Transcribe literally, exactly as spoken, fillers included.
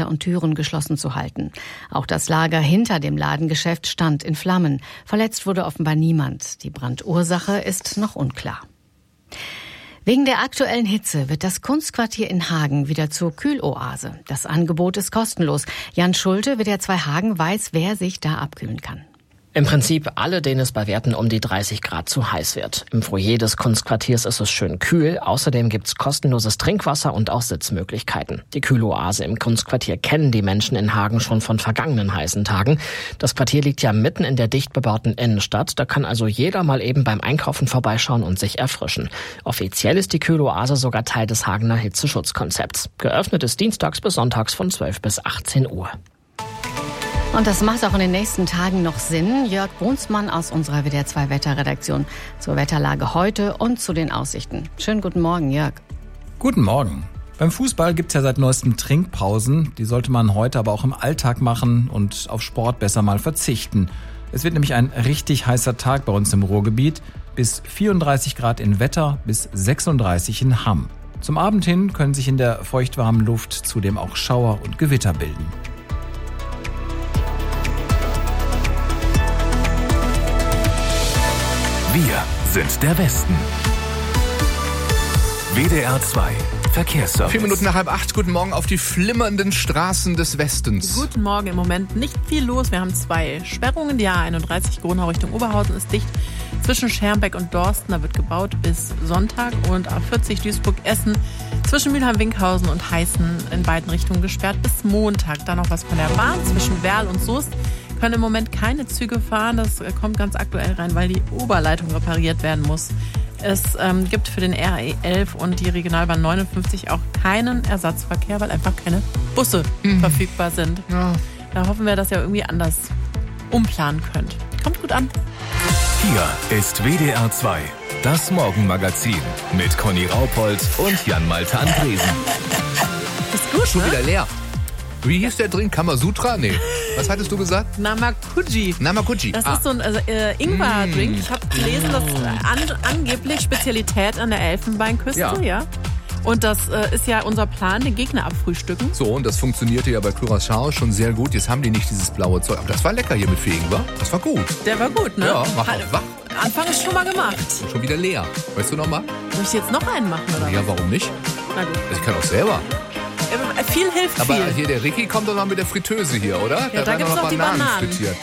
und Türen geschlossen zu halten. Auch das Lager hinter dem Ladengeschäft stand in Flammen. Verletzt wurde offenbar niemand. Die Brandursache ist noch unklar. Wegen der aktuellen Hitze wird das Kunstquartier in Hagen wieder zur Kühloase. Das Angebot ist kostenlos. Jan Schulte, W D R zwei Hagen, weiß, wer sich da abkühlen kann. Im Prinzip alle, denen es bei Werten um die dreißig Grad zu heiß wird. Im Foyer des Kunstquartiers ist es schön kühl. Außerdem gibt's kostenloses Trinkwasser und auch Sitzmöglichkeiten. Die Kühloase im Kunstquartier kennen die Menschen in Hagen schon von vergangenen heißen Tagen. Das Quartier liegt ja mitten in der dicht bebauten Innenstadt. Da kann also jeder mal eben beim Einkaufen vorbeischauen und sich erfrischen. Offiziell ist die Kühloase sogar Teil des Hagener Hitzeschutzkonzepts. Geöffnet ist dienstags bis sonntags von zwölf bis achtzehn Uhr. Und das macht auch in den nächsten Tagen noch Sinn. Jörg Brunsmann aus unserer W D R zwei Wetterredaktion zur Wetterlage heute und zu den Aussichten. Schönen guten Morgen, Jörg. Guten Morgen. Beim Fußball gibt's ja seit neuestem Trinkpausen. Die sollte man heute aber auch im Alltag machen und auf Sport besser mal verzichten. Es wird nämlich ein richtig heißer Tag bei uns im Ruhrgebiet. Bis vierunddreißig Grad in Wetter, bis sechsunddreißig in Hamm. Zum Abend hin können sich in der feuchtwarmen Luft zudem auch Schauer und Gewitter bilden. Wir sind der Westen. W D R zwei Verkehrsservice. Vier Minuten nach halb acht. Guten Morgen auf die flimmernden Straßen des Westens. Guten Morgen. Im Moment nicht viel los. Wir haben zwei Sperrungen. Die A einunddreißig Gronau Richtung Oberhausen ist dicht. Zwischen Schermbeck und Dorsten, da wird gebaut bis Sonntag. Und A vierzig Duisburg-Essen zwischen Mülheim-Winkhausen und Heißen in beiden Richtungen gesperrt bis Montag. Dann noch was von der Bahn zwischen Werl und Soest. Können im Moment keine Züge fahren. Das kommt ganz aktuell rein, weil die Oberleitung repariert werden muss. Es ähm, gibt für den R E elf und die Regionalbahn neunundfünfzig auch keinen Ersatzverkehr, weil einfach keine Busse mhm. verfügbar sind. Ja. Da hoffen wir, dass ihr irgendwie anders umplanen könnt. Kommt gut an. Hier ist W D R zwei, das Morgenmagazin mit Conny Raupold und Jan-Malte Andresen. Ist gut, Schon ne? wieder leer. Wie hieß der Drink? Kamasutra? Nee. Was hattest du gesagt? Namakuji. Namakuji. Das ah. ist so ein also, äh, Ingwer-Drink. Ich habe gelesen, das ist an, angeblich Spezialität an der Elfenbeinküste. Ja. ja. Und das äh, ist ja unser Plan, den Gegner abfrühstücken. So, und das funktionierte ja bei Curaçao schon sehr gut. Jetzt haben die nicht dieses blaue Zeug. Aber das war lecker hier mit viel Ingwer. Das war gut. Der war gut, ne? Ja, mach Hat, auch wach. Anfang ist schon mal gemacht. Schon wieder leer. Weißt du noch mal? Soll ich jetzt noch einen machen, oder? Ja, warum nicht? Na gut. Also ich kann auch selber. Viel hilft Aber viel. hier der Ricky kommt doch noch mit der Fritteuse hier, oder? Ja, da werden gibt's noch noch die Bananen Bananen. frittiert.